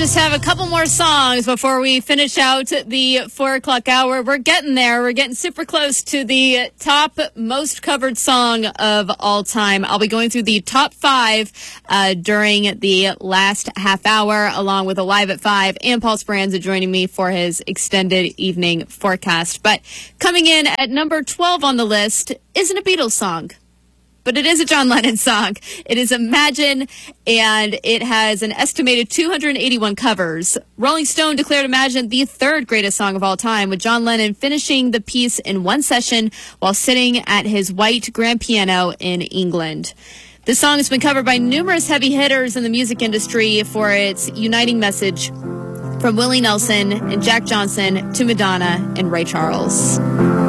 Just have a couple more songs before we finish out the 4 o'clock hour. We're getting there. We're getting super close to the top most covered song of all time. I'll be going through the top 5 during the last half hour, along with a Live at 5 and Paul Speranza joining me for his extended evening forecast. But coming in at number 12 on the list isn't a Beatles song, but it is a John Lennon song. It is Imagine, and it has an estimated 281 covers. Rolling Stone declared Imagine the third greatest song of all time, with John Lennon finishing the piece in one session while sitting at his white grand piano in England. This song has been covered by numerous heavy hitters in the music industry for its uniting message, from Willie Nelson and Jack Johnson to Madonna and Ray Charles.